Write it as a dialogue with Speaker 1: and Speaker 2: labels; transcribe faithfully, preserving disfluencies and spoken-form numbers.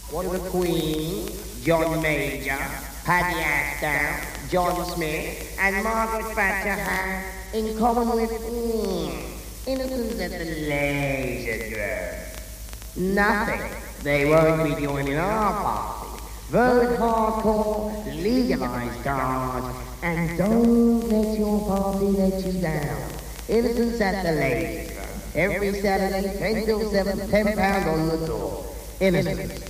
Speaker 1: What do the Queen, John Major, Paddy Ashdown, John Smith, and Margaret Thatcher have in common with mm, innocents at the leisure club? Nothing. They won't be joining our party. Vote hardcore, legalize cars, and don't let your party let you down. Innocents at the leisure club. Every Saturday, ten till seven, ten pounds on the door. Innocents.